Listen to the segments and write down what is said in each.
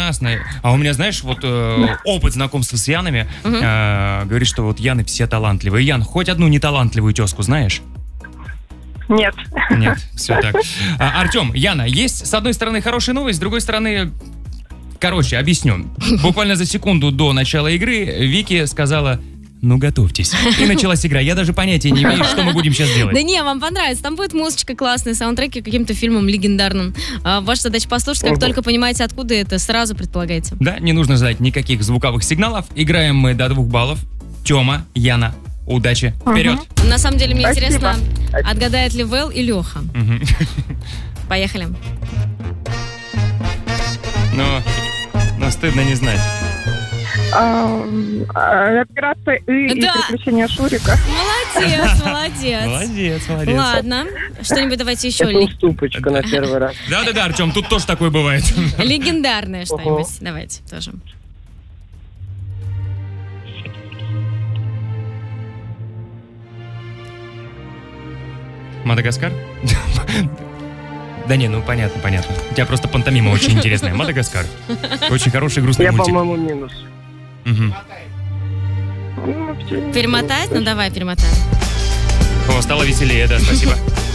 прекрасно. А у меня, знаешь, вот опыт знакомства с Янами говорит, что вот Яны все талантливые. Ян, хоть одну неталантливую тезку знаешь? Нет. Нет, все так. Артем, Яна, есть с одной стороны хорошая новость, с другой стороны... Короче, объясню. Буквально за секунду до начала игры Вики сказала... Ну, готовьтесь. И началась игра. Я даже понятия не имею, что мы будем сейчас делать. Да не, вам понравится. Там будет музычка классная, саундтреки к каким-то фильмам легендарным. Ваша задача послушать, как только понимаете, откуда это, сразу предполагаете. Да, не нужно ждать никаких звуковых сигналов. Играем мы до 2 баллов. Тёма, Яна, удачи. Вперед. На самом деле, мне Спасибо. интересно, отгадает ли Вэл и Леха. Поехали. Но стыдно не знать. Операция и Да. приключения Шурика. Молодец, молодец. Молодец, молодец. Ладно, что-нибудь давайте еще. Это уступочка на первый раз. Да-да-да, Артем, тут тоже такое бывает. Легендарное что-нибудь. Давайте тоже. Мадагаскар? Да не, ну понятно. У тебя просто пантомима очень интересная. Мадагаскар. Очень хороший грустный Я, мультик. по-моему, минус. Мгм. Перемотать? Ну давай, перемотаем. О, стало веселее, да, спасибо.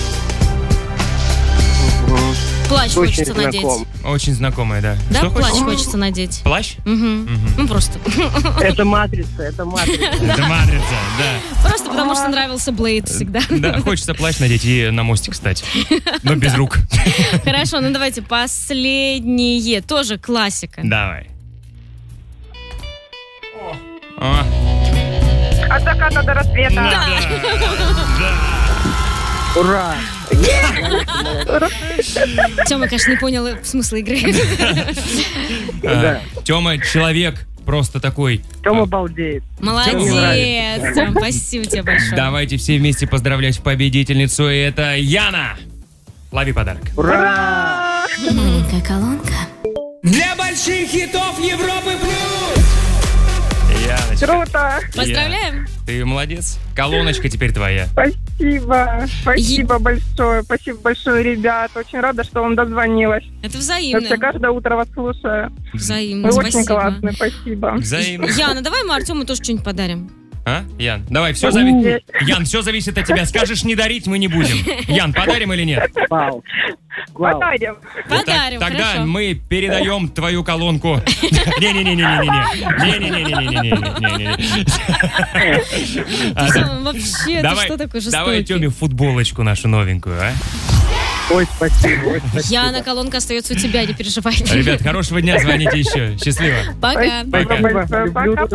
Плащ Очень хочется надеть. знаком. Очень знакомая, да. Да, Что плащ хочешь? хочется надеть. Плащ? Ну просто. Это матрица, это матрица. Это матрица, да. Просто потому что нравился Блейд всегда. Да, хочется плащ надеть и на мостик встать. Но без рук. Хорошо, ну давайте последнее. Тоже классика. Давай. О, От заката до рассвета. да. Ура! Тёма, конечно, не понял смысла игры. Тёма человек просто такой. Тёма балдеет. Молодец, Тём, спасибо тебе большое. Давайте все вместе поздравлять победительницу. И это Яна. Лови подарок. Ура! Маленькая колонка. Для больших хитов Европы плюс! Яночка. Круто. Поздравляем. Ты молодец. Колоночка теперь твоя. Спасибо. Спасибо большое. Спасибо большое, ребят. Очень рада, что вам дозвонилась. Это Вообще взаимно. каждое утро вас слушаю. Взаимно, Вы очень спасибо. классные. Спасибо. Взаимно. Яна, давай мы Артему тоже что-нибудь подарим. А, Ян, давай, все зависит. Ян, все зависит от тебя. Скажешь не дарить, мы не будем. Ян, подарим или нет? Вау. Вау. Подарим. Подарим, Тогда хорошо. мы передаем твою колонку. Не-не-не-не-не-не-не-не-не. Вообще, это что такое Давай жестокий? Тёме футболочку нашу новенькую, а? Ой, спасибо. Ой, спасибо. Яна, колонка остается у тебя, не переживай. Ребят, хорошего дня, звоните еще. Счастливо. Пока. Спасибо большое. Пока.